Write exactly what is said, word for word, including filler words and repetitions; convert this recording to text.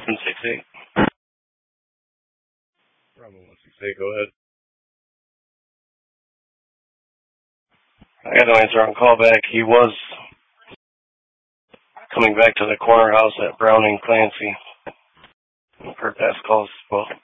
one six eight. Bravo one six eight, go ahead. I got no answer on callback. He was coming back to the corner house at Browning Clancy. Per past calls as well.